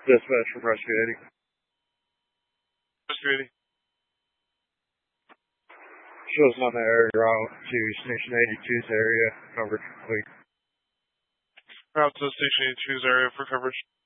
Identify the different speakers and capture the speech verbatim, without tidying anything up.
Speaker 1: Dispatch from Rescue eighty.
Speaker 2: Rescue eighty.
Speaker 1: Shows on the area route to Station eighty-two's area. Coverage complete.
Speaker 2: Route to Station eighty-two's area for coverage.